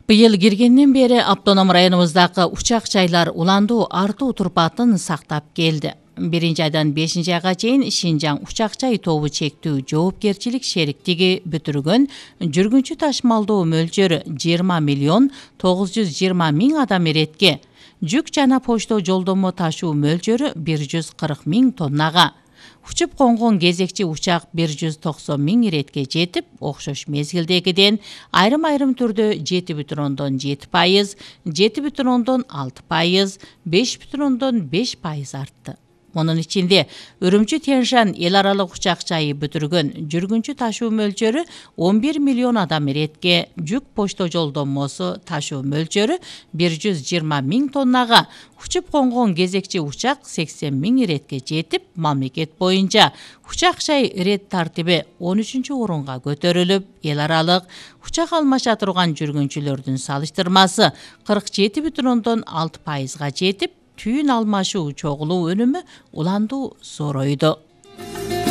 Быйыл киргенден бери автоном районубуздагы учак жайлар уландуу артуу турпатын сактап келди. 1-айдан 5-айга чейин Шинжаң учак жай тобу чектүү жоопкерчилик шериктиги бүтүргөн жүргүнчү ташмалдоо мөлчөрү 20 миллион 920 миң адам эретке, жүк жана почто жолдомо ташуу мөлчөрү 140 миң тоннага. Учуп конгон кезекчи учак 190 миң иретке жетип, окшош мезгилдегиден айрым түрдө 7,7%, 7,6%, 5,5% артты. Мунун ичинде Үрүмчү-Тянь-Шань эл аралык учак жайы бүтүргөн жүргүнчү ташуу мөлчөрү 11 миллион адам иретке, жүк почто жолдомосу ташуу мөлчөрү 120 миң тоннага, учуп конгон кезекчи учак 80 миң иретке жетип, мамлекет боюнча учак жай ирет тартиби 13-орунга көтөрүлүп, эл аралык учак алмаша турган жүргүнчүлөрдүн салыштырмасы 47,6%га жетип, түйүн алмашуу чогулуу өнүмү уландуу зоройду.